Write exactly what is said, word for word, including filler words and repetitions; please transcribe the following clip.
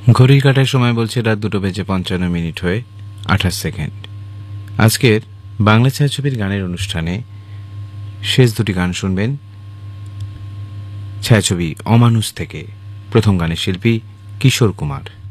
ঘড়ির কাঁটার সময় বলছে রাত দুটো বেজে পঞ্চান্ন মিনিট হয়ে আঠাশ সেকেন্ড। আজকের বাংলা ছায়াছবির গানের অনুষ্ঠানে শেষ দুটি গান শুনবেন ছায়াছবি অমানুষ থেকে। প্রথম গানের শিল্পী কিশোর কুমার।